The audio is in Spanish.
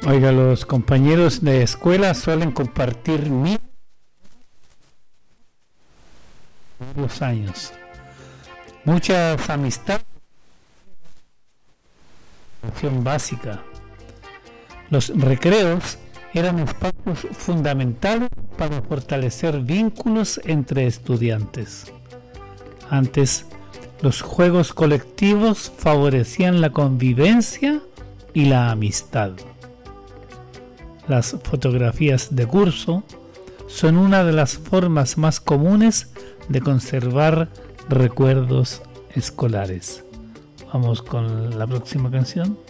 Oiga, los compañeros de escuela suelen compartir los años. Muchas amistades. Educación básica. Los recreos eran espacios fundamentales para fortalecer vínculos entre estudiantes. Antes, los juegos colectivos favorecían la convivencia y la amistad. Las fotografías de curso son una de las formas más comunes de conservar recuerdos escolares. Vamos con la próxima canción.